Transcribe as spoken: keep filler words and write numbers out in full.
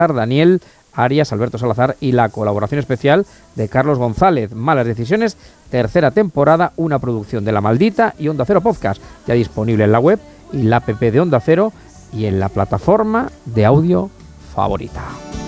Daniel Arias, Alberto Salazar y la colaboración especial de Carlos González. Malas decisiones, tercera temporada, una producción de La Maldita y Onda Cero Podcast, ya disponible en la web y la app de Onda Cero y en la plataforma de audio favorita.